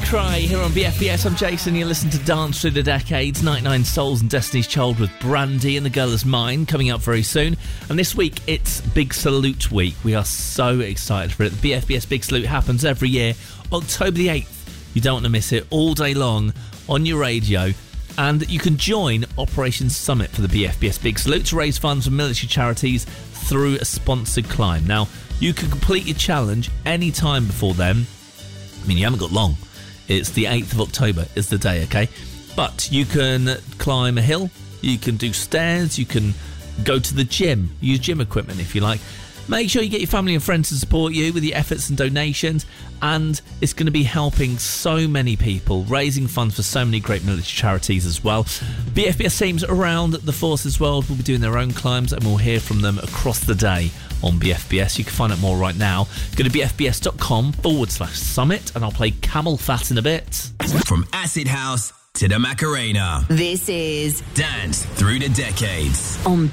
Cry here on BFBS. I'm Jason. You listen to Dance Through the Decades, 99 Souls and Destiny's Child with Brandy and The Girl Is Mine coming up very soon. And this week, it's Big Salute Week. We are so excited for it. The BFBS Big Salute happens every year, October the 8th. You don't want to miss it, all day long on your radio. And you can join Operation Summit for the BFBS Big Salute to raise funds for military charities through a sponsored climb. Now, you can complete your challenge any time before then. I mean, you haven't got long. It's the 8th of October is the day, okay? But you can climb a hill, you can do stairs, you can go to the gym, use gym equipment if you like. Make sure you get your family and friends to support you with your efforts and donations, and it's going to be helping so many people, raising funds for so many great military charities as well. BFBS teams around the Forces world will be doing their own climbs, and we'll hear from them across the day on BFBS. You can find out more right now. Go to bfbs.com/summit, and I'll play Camel Fat in a bit. From Acid House to the Macarena, this is Dance Through the Decades on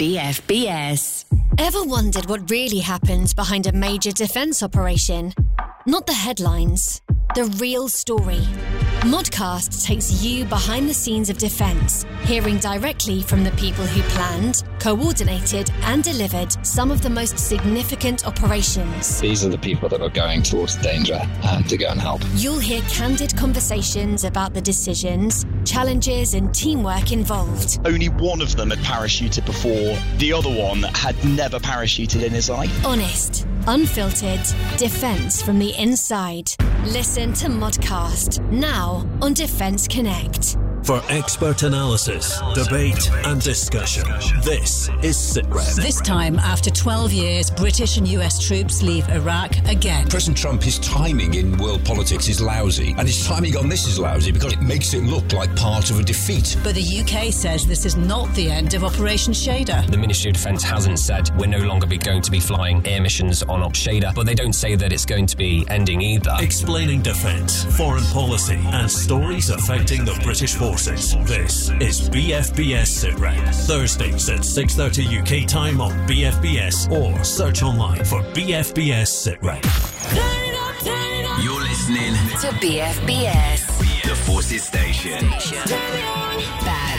BFBS. Ever wondered what really happens behind a major defence operation? Not the headlines, the real story. Modcast takes you behind the scenes of defence, hearing directly from the people who planned, coordinated and delivered some of the most significant operations. These are the people that are going towards danger to go and help. You'll hear candid conversations about the decisions, challenges and teamwork involved. Only one of them had parachuted before. The other one had never parachuted in his life. Honest, unfiltered, defence from the inside. Listen to Modcast, now on Defence Connect. For expert analysis, debate and discussion, this is SITREP. This time, after 12 years, British and US troops leave Iraq again. President Trump, his timing in world politics is lousy, and his timing on this is lousy because it makes it look like part of a defeat. But the UK says this is not the end of Operation Shader. The Ministry of Defence hasn't said we're no longer going to be flying air missions on Op Shader, but they don't say that it's going to be ending either. Explaining defence, foreign policy and stories affecting the British forces. This is BFBS SITREP. Thursdays at 6:30 UK time on BFBS or search online for BFBS SITREP. You're listening to BFBS, the Forces Station. Bad